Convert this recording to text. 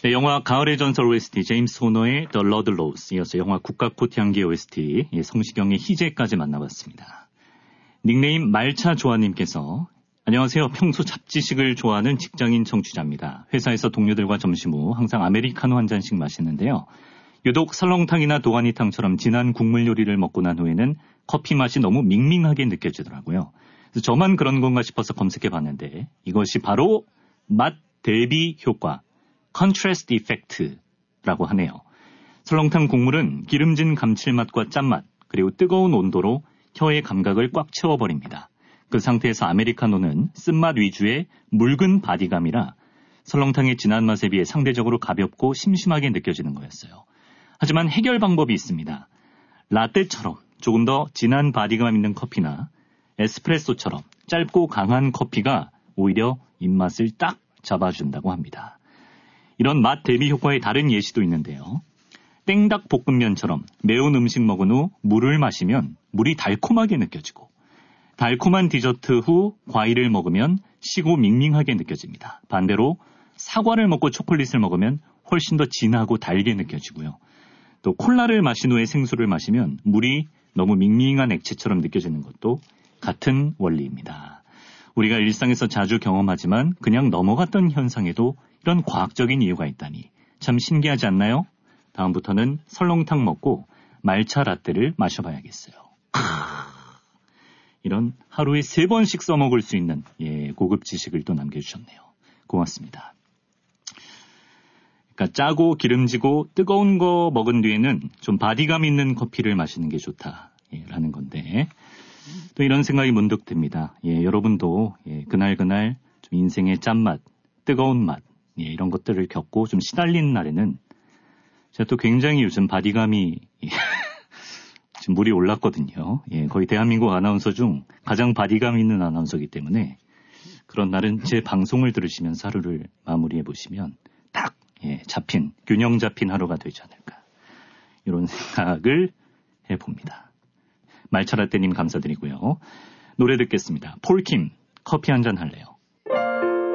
네, 영화 가을의 전설 OST 제임스 호너의 The Lord Rose 이어서 영화 국가꽃 향기 OST 성시경의 희재까지 만나봤습니다. 닉네임 말차 조아님께서 안녕하세요. 평소 잡지식을 좋아하는 직장인 청취자입니다. 회사에서 동료들과 점심 후 항상 아메리카노 한 잔씩 마시는데요. 유독 설렁탕이나 도가니탕처럼 진한 국물 요리를 먹고 난 후에는 커피 맛이 너무 밍밍하게 느껴지더라고요. 그래서 저만 그런 건가 싶어서 검색해봤는데 이것이 바로 맛 대비 효과, contrast effect라고 하네요. 설렁탕 국물은 기름진 감칠맛과 짠맛, 그리고 뜨거운 온도로 혀의 감각을 꽉 채워버립니다. 그 상태에서 아메리카노는 쓴맛 위주의 묽은 바디감이라 설렁탕의 진한 맛에 비해 상대적으로 가볍고 심심하게 느껴지는 거였어요. 하지만 해결 방법이 있습니다. 라떼처럼 조금 더 진한 바디감 있는 커피나 에스프레소처럼 짧고 강한 커피가 오히려 입맛을 딱 잡아준다고 합니다. 이런 맛 대비 효과의 다른 예시도 있는데요. 땡닭 볶음면처럼 매운 음식 먹은 후 물을 마시면 물이 달콤하게 느껴지고 달콤한 디저트 후 과일을 먹으면 시고 밍밍하게 느껴집니다. 반대로 사과를 먹고 초콜릿을 먹으면 훨씬 더 진하고 달게 느껴지고요. 또 콜라를 마신 후에 생수를 마시면 물이 너무 밍밍한 액체처럼 느껴지는 것도 같은 원리입니다. 우리가 일상에서 자주 경험하지만 그냥 넘어갔던 현상에도 이런 과학적인 이유가 있다니 참 신기하지 않나요? 다음부터는 설렁탕 먹고 말차 라떼를 마셔봐야겠어요. 이런 하루에 3번씩 써먹을 수 있는 고급 지식을 또 남겨주셨네요. 고맙습니다. 그러니까 짜고 기름지고 뜨거운 거 먹은 뒤에는 좀 바디감 있는 커피를 마시는 게 좋다라는 건데 또 이런 생각이 문득 듭니다. 여러분도 그날 좀 인생의 짠맛, 뜨거운 맛 이런 것들을 겪고 좀 시달리는 날에는 제가 또 굉장히 요즘 바디감이 지금 물이 올랐거든요. 거의 대한민국 아나운서 중 가장 바디감 있는 아나운서이기 때문에 그런 날은 제 방송을 들으시면서 하루를 마무리해 보시면 딱 균형 잡힌 하루가 되지 않을까 이런 생각을 해봅니다. 말차라떼님 감사드리고요. 노래 듣겠습니다. 폴킴 커피 한잔 할래요.